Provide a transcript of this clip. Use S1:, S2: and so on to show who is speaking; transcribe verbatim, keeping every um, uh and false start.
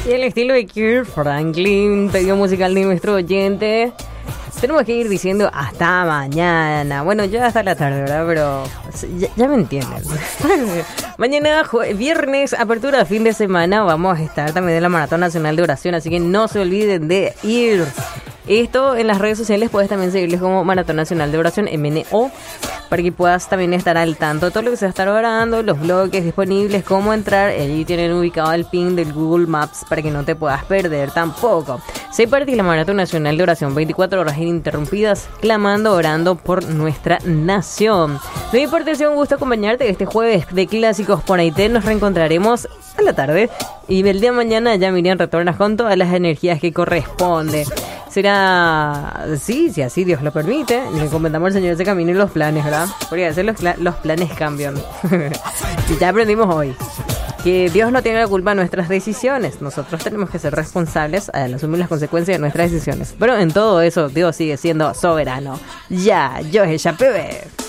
S1: Y el estilo de Kirk Franklin, pedido musical de nuestro oyente. Tenemos que ir diciendo hasta mañana. Bueno, ya hasta la tarde, ¿verdad? Pero ya, ya me entienden. Mañana, jue- viernes, apertura fin de semana, vamos a estar también en la Maratón Nacional de Oración. Así que no se olviden de ir. Esto en las redes sociales puedes también seguirles como Maratón Nacional de Oración, M N O, para que puedas también estar al tanto de todo lo que se va a estar orando, los bloques disponibles, cómo entrar. Allí tienen ubicado el pin del Google Maps para que no te puedas perder tampoco. Se parte la Maratón Nacional de Oración, veinticuatro horas ininterrumpidas, clamando, orando por nuestra nación. No importa, si es un gusto acompañarte este jueves de Clásicos por Aité. Nos reencontraremos a la tarde y el día de mañana ya Miriam retornas con todas las energías que corresponde. Será, sí, si así Dios lo permite, le encomendamos al Señor ese camino y los planes, ¿verdad? Porque a veces los, los planes cambian. Y ya aprendimos hoy que Dios no tiene la culpa de nuestras decisiones. Nosotros tenemos que ser responsables al asumir las consecuencias de nuestras decisiones. Pero en todo eso, Dios sigue siendo soberano. Ya, yo es ella, P B.